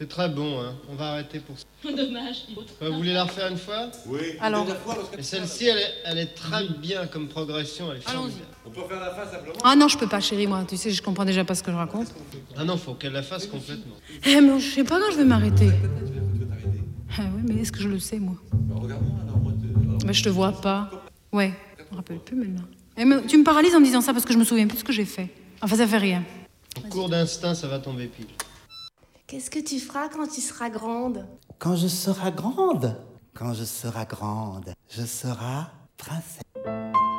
C'est très bon, hein. On va arrêter pour ça. Dommage. Vous voulez la refaire une fois? Oui. Alors. Et celle-ci, elle est très bien comme progression. Elle est formidable. On peut faire la fin simplement. Ah non, je peux pas, chérie, moi. Tu sais, je comprends déjà pas ce que je raconte. Ah non, faut qu'elle la fasse complètement. Eh, mais je sais pas quand je vais m'arrêter. Peut-être tu vas t'arrêter. Ah ouais, mais est-ce que je le sais, moi? Regarde-moi, alors moi, Mais je te vois pas. Ouais, je me rappelle plus maintenant. Eh, mais tu me paralyses en me disant ça parce que je me souviens plus de ce que j'ai fait. Enfin, ça fait rien. En cours d'instinct, ça va tomber pile. Qu'est-ce que tu feras quand tu seras grande? Quand je serai grande, je serai princesse.